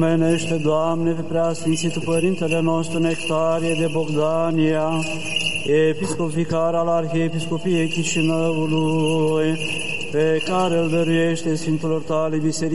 Menește, Doamne, pe preasfințitul Părintele nostru Nectarie de Bogdania, episcop vicar al Arhiepiscopiei Chișinăului, pe care îl dăruiește Sfintelor Tale Biserici